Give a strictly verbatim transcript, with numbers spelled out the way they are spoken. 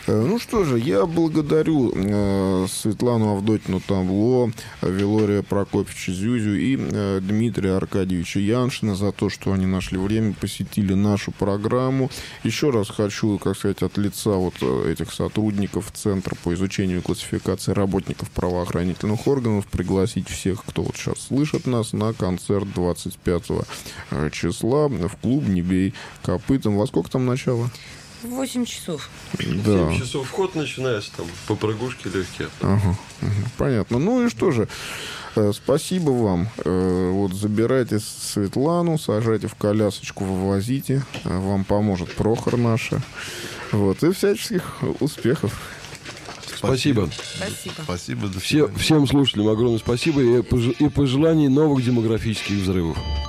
Ну что же, я благодарю э, Светлану Авдотину Тамбло, Вилория Прокопьевича Зюзю и э, Дмитрия Аркадьевича Яншина за то, что они нашли время, посетили нашу программу. Еще раз хочу, как сказать, от лица вот этих сотрудников Центра по изучению и классификации работников правоохранительных органов пригласить всех, кто вот сейчас слышит нас, на концерт двадцать пятого числа в клуб «Не бей копытом». Во сколько там начало? В восемь часов. Да. семь часов вход начинается, там, по прогушке легкие. Ага, ага, понятно. Ну и что же, э, спасибо вам. Э, вот забирайте Светлану, сажайте в колясочку, вывозите. Э, вам поможет Прохор наша. Вот, и всяческих успехов. Спасибо. Спасибо. Спасибо. До Все, всем слушателям огромное спасибо и, пож- и пожеланий новых демографических взрывов.